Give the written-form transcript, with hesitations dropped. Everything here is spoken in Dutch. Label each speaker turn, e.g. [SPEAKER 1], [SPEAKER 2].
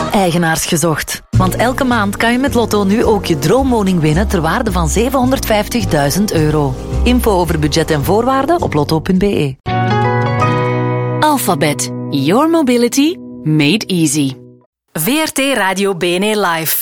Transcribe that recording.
[SPEAKER 1] droomeigenaars gezocht. Want elke maand kan je met Lotto nu ook je droomwoning winnen ter waarde van €750.000. Info over budget en voorwaarden op lotto.be.
[SPEAKER 2] Alphabet. Your mobility made easy.
[SPEAKER 1] VRT Radio BNE Live.